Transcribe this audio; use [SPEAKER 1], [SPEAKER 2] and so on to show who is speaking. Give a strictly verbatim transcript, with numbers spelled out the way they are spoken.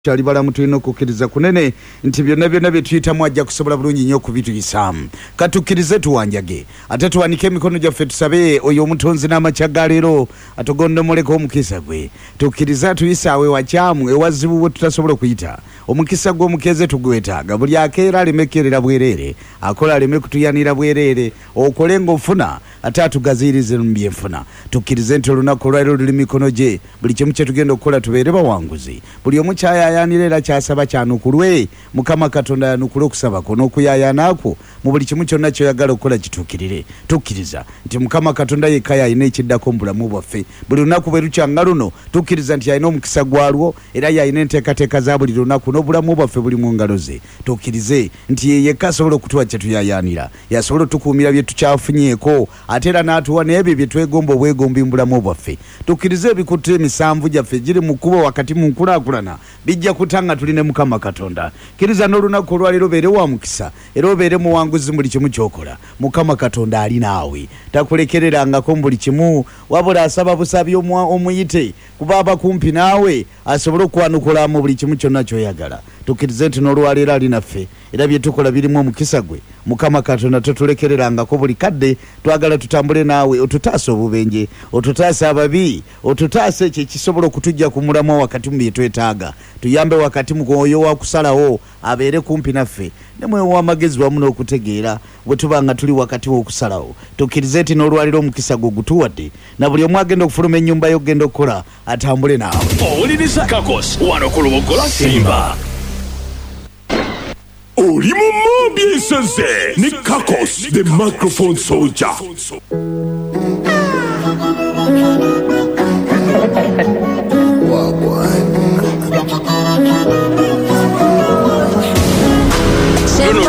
[SPEAKER 1] Chali balamu tulina okukkiriza kunene nti byonna byonna bye tuyitamu ajja kusobola bulungi nnyo okubituyisaamu. Katukkirize tuwanjage ate tuwanike emikono gyaffe tusabe oyo omutonzi n'amakya ga leero atugondomoleko omukisa gwe. Tukkirize atuyisaawe wakyamu ewazibu bwe tutasobola okuyita. Omukisa gwe omukeze tugwetaaga buli akeera aleme kkerera bwereere akola aleme kutuyanira bwereere okole ng'ofuna ate atugaziirize mu byenfuna. Tukkirize nti olunaku olwaleero luli mikono gye buli kimu kye tugenda okukola tubeere bawanguzi. Buli omu kyayaayaanira era kyasaba kyanukulwe Mukama Katonda yanukule okusaba kwo n'okuyaayana kwo mu buli kimu kyonna ky'oyagala okukola kituukirire. Tukkiriza nti Mukama Katonda yekka y'alina ekiddako mu bulamu bwaffe. Buli lunaku bwe lukyanga luno tukkiriza nti y'alina omukisa gwalwo era y'alina enteekateeka za buli lunaku n'obulamu bwaffe buli mu ngalo ze. Tukkirize nti ye yekka asobola okutuwa kye tuyaayaanira, yasobola otukuumira bye tukyafunyeeko ate era n'atuwa n'ebyo bye twegomba obwegombi mu bulamu bwaffe. Tukkirize ebikutte emisanvu gyaffe giri mu kkubo wakati mu nkulaakulana bijja kutanga tuline Mukama Katonda. Kkiriza n'olunaku olwaleero obeere wa mukisa era obeere muwanguzi buli kimu ky'okola. Mukama Katonda ali naawe, takulekererangako mu buli kimu wabula asaba busabi omuyite kuba aba kumpi naawe asobole okwanukula mu buli kimu kyonna ky'oyagala. Tukkirize nti n'olwaleero ali naffe era bye tukola birimu omukisa gwe. Mukama Katonda totulekererangako buli kadde twagala tutambule naawe, otutaase obubenje, otutaase ababi, otutaase ekyo ekisobola okutujja ku mulamu wakati mu bye twetaaga. Tuyambe wakati mu oyo wa kusalawo abeere kumpi naffe ne mwe w'amagezi wamu n'okutegeera bwe tuba nga tuli wakati w'okusalawo. Tukkirize nti n'olwaliro omukisa gwe gutuwadde na buli omu agenda okufuluma ennyumba y'ogenda okukola atambule naawe.
[SPEAKER 2] Owuliriza Kakos wano ku Lubogola Simba. Oli mu mmambya ensaze ne Kakos the microphone soldier.